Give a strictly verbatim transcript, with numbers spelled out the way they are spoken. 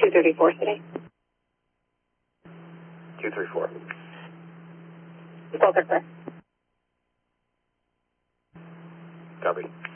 two thirty-four today. two three four. Both are correct. Copy.